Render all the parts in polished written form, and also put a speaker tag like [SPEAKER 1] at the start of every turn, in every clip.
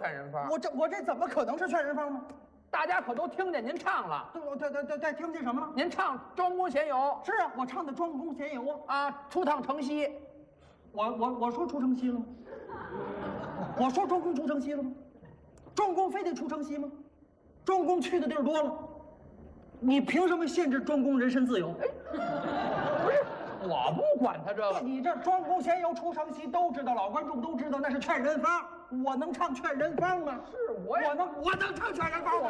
[SPEAKER 1] 劝人方。
[SPEAKER 2] 我这怎么可能是劝人方呢？
[SPEAKER 1] 大家可都听见您唱了。
[SPEAKER 2] 对，听见什么了？
[SPEAKER 1] 您唱《庄公闲游》。
[SPEAKER 2] 是啊，我唱的《庄公闲游》
[SPEAKER 1] 啊，出趟城西。
[SPEAKER 2] 我说出城西了吗？我说庄公出城西了吗？庄公非得出城西吗？庄公去的地儿多了，你凭什么限制庄公人身自由？
[SPEAKER 1] 不是，我不管他这个。
[SPEAKER 2] 你这庄公闲游出城西都知道，老观众都知道，那是劝人方。我能唱劝人方吗？
[SPEAKER 1] 是我
[SPEAKER 2] 能唱劝人方吗？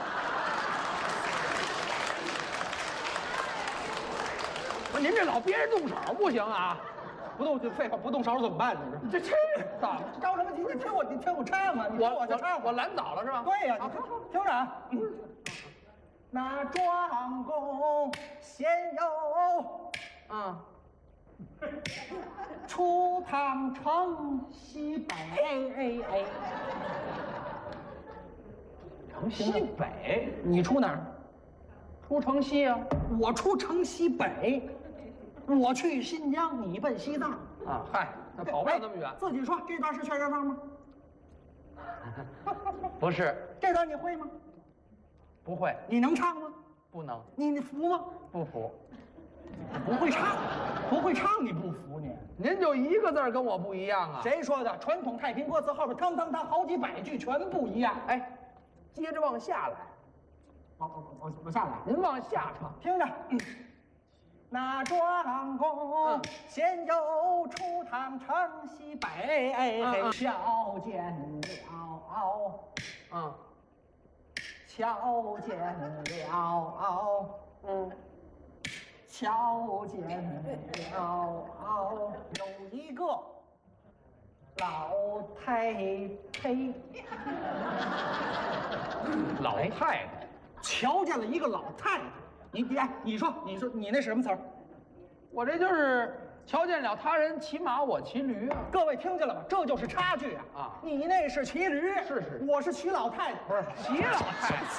[SPEAKER 1] 不是您这老憋着动手不行啊！
[SPEAKER 2] 废话，不动手怎么办呢？
[SPEAKER 1] 这怎么
[SPEAKER 2] 着什么急？你听我唱啊！你听我唱，
[SPEAKER 1] 我懒倒了是吧？
[SPEAKER 2] 对呀，听着啊。那庄公闲游，出趟城西北。
[SPEAKER 1] 城西北，
[SPEAKER 2] 你出哪儿？
[SPEAKER 1] 出城西啊！
[SPEAKER 2] 我出城西北。我去新疆，你奔西藏
[SPEAKER 1] 啊！嗨，那跑不了那么远。
[SPEAKER 2] 自己说，这段是劝人方吗？
[SPEAKER 1] 不是。
[SPEAKER 2] 这段你会吗？
[SPEAKER 1] 不会。
[SPEAKER 2] 你能唱吗？
[SPEAKER 1] 不能。
[SPEAKER 2] 你服吗？
[SPEAKER 1] 不服。
[SPEAKER 2] 不会唱，你不服你？
[SPEAKER 1] 您就一个字跟我不一样啊！
[SPEAKER 2] 谁说的？传统太平歌词后边汤好几百句全不一样。
[SPEAKER 1] 哎，接着往下来。
[SPEAKER 2] 我下来，
[SPEAKER 1] 您往下唱，
[SPEAKER 2] 听着。那庄公闲游出趟城西北，瞧见了，瞧见了，瞧见了，有一个老太太，
[SPEAKER 1] 老太太，
[SPEAKER 2] 瞧见了一个老太太。你说你那是什么词儿？
[SPEAKER 1] 我这就是瞧见了他人骑马，我骑驴啊！
[SPEAKER 2] 各位听见了吗？这就是差距啊！你那是骑驴，
[SPEAKER 1] 是，
[SPEAKER 2] 我是骑老太太，
[SPEAKER 1] 不是骑老太太。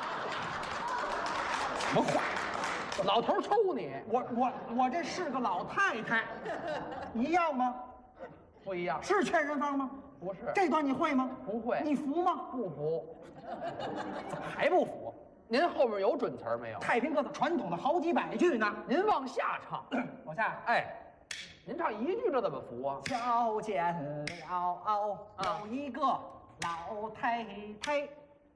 [SPEAKER 2] 什么话？
[SPEAKER 1] 老头抽你！
[SPEAKER 2] 我这是个老太太，一样吗？
[SPEAKER 1] 不一样。
[SPEAKER 2] 是劝人方吗？
[SPEAKER 1] 不是。
[SPEAKER 2] 这段你会吗？
[SPEAKER 1] 不会。
[SPEAKER 2] 你服吗？
[SPEAKER 1] 不服。
[SPEAKER 2] 怎么还不服？
[SPEAKER 1] 您后面有准词儿没有？
[SPEAKER 2] 太平歌的传统的好几百句呢。
[SPEAKER 1] 您往下唱，
[SPEAKER 2] 往下。
[SPEAKER 1] 哎，您唱一句这怎么服啊？
[SPEAKER 2] 瞧见了，有一个老太太，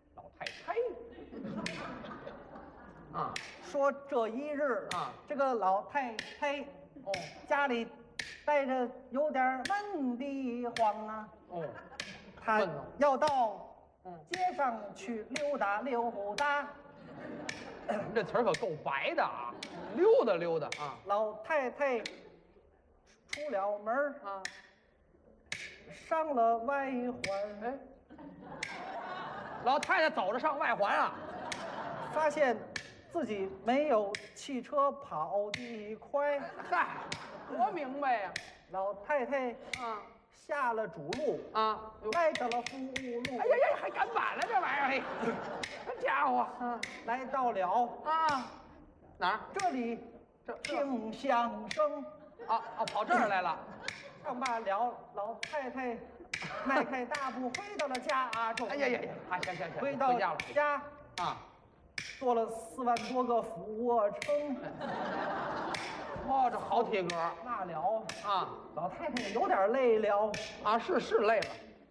[SPEAKER 2] 说这一日这个老太太家里待着有点闷得慌啊。她要到街上去溜达溜达。
[SPEAKER 1] 您这词儿可够白的啊！溜达溜达啊！
[SPEAKER 2] 老太太出了门上了外环。
[SPEAKER 1] 哎，老太太走着上外环啊，
[SPEAKER 2] 发现自己没有汽车跑得快。
[SPEAKER 1] 嗨，多明白呀！
[SPEAKER 2] 老太太下了主路来到了副路。
[SPEAKER 1] 哎呀，还赶板了这玩意儿！嘿，这家伙
[SPEAKER 2] 来到了
[SPEAKER 1] 哪儿？
[SPEAKER 2] 这里听相声。
[SPEAKER 1] 跑这儿来了。
[SPEAKER 2] 唱罢了，老太太迈开大步回到了家中。
[SPEAKER 1] 哎呀，行，
[SPEAKER 2] 回到家做了4万多个俯卧撑。
[SPEAKER 1] 这好体格。
[SPEAKER 2] 那了老太太有点累了
[SPEAKER 1] 是累了，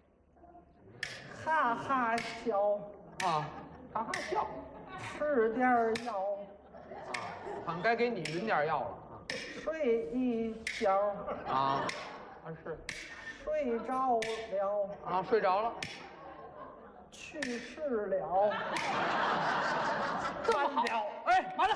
[SPEAKER 2] 哈哈笑
[SPEAKER 1] 哈哈笑，
[SPEAKER 2] 吃点药
[SPEAKER 1] 看该给你匀点药了
[SPEAKER 2] 睡一觉
[SPEAKER 1] 是
[SPEAKER 2] 睡着了
[SPEAKER 1] 睡着了，
[SPEAKER 2] 去世了。
[SPEAKER 1] 这么好？
[SPEAKER 2] 哎，完了！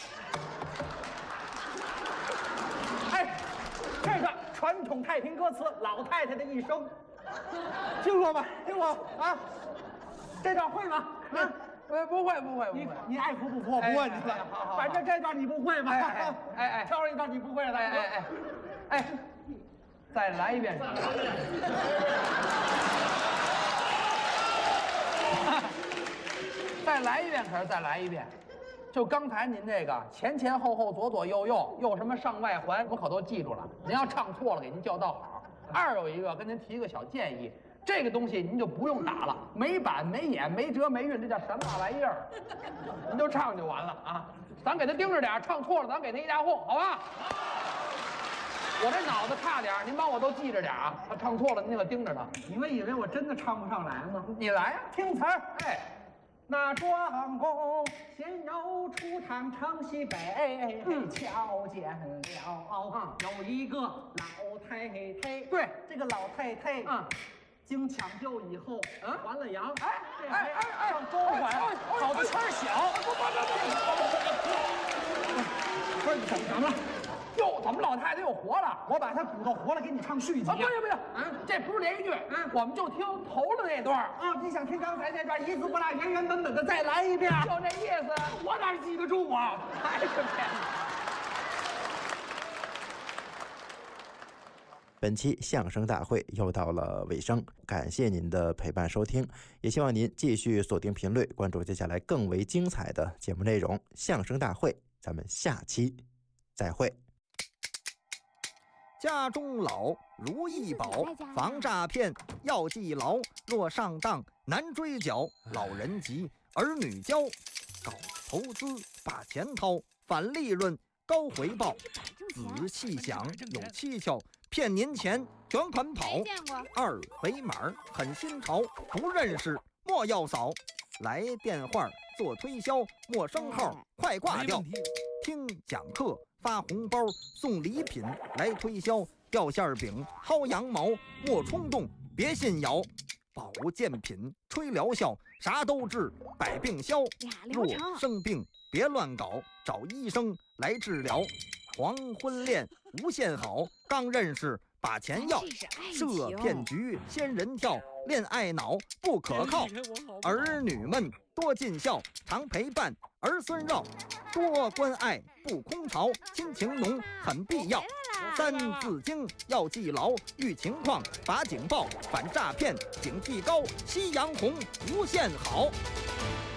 [SPEAKER 2] 哎，这个传统太平歌词《老太太的一生》，听过吗？听过这段会吗？
[SPEAKER 1] 不会。
[SPEAKER 2] 你爱服不服？我不问你了。
[SPEAKER 1] 好，
[SPEAKER 2] 反正这段你不会吧？挑一段你不会的。
[SPEAKER 1] 哎，再来一遍。再来一遍，可是再来一遍。就刚才您这个前前后后左左右右又什么上外环，我可都记住了。您要唱错了，给您叫道好。二有一个跟您提一个小建议， 这个东西您就不用打了，没板没眼没辙没韵，这叫什么玩意儿？您就唱就完了啊！咱给他盯着点，唱错了咱给他一大哄，好吧？我这脑子差点，您帮我都记着点啊！他唱错了，您可盯着他。
[SPEAKER 2] 你们以为我真的唱不上来吗？
[SPEAKER 1] 你来呀，
[SPEAKER 2] 听词儿，
[SPEAKER 1] 哎。
[SPEAKER 2] 那庄公先要出场唱西北，瞧见了，有一个老太太，
[SPEAKER 1] 对，
[SPEAKER 2] 这个老太太，经抢救以后，还了阳，上周环，跑的圈小，不是你怎么了？
[SPEAKER 1] 哟，怎么老太太又活了？
[SPEAKER 2] 我把她骨头活了，给你唱续集。
[SPEAKER 1] 不行，这不是连续剧，我们就听头的那段
[SPEAKER 2] 啊。你想听刚才那段一字不落、原原本本的再来一遍？
[SPEAKER 1] 就这意思，
[SPEAKER 2] 我哪记得住啊？
[SPEAKER 1] 还是骗你。
[SPEAKER 3] 本期相声大会又到了尾声，感谢您的陪伴收听，也希望您继续锁定频率，关注接下来更为精彩的节目内容。相声大会，咱们下期再会。
[SPEAKER 4] 家中老如意宝，防诈骗要记牢。若上当难追缴，老人急儿女教。搞投资把钱掏，返利润高回报。仔细想有蹊跷，骗您钱卷款跑。二维码很新潮，不认识莫要扫。来电话做推销，陌生号快挂掉。听讲课发红包送礼品来推销，掉馅饼薅羊毛莫冲动别信谣。保健品吹疗效啥都治百病消，若生病别乱搞，找医生来治疗。黄昏恋无限好，刚认识把钱要，设骗局仙人跳，恋爱脑不可靠。儿女们多尽孝，常陪伴儿孙绕，多关爱不空巢，亲情浓很必要。三字经要记牢，遇情况把警报，反诈骗警惕高，夕阳红无限好。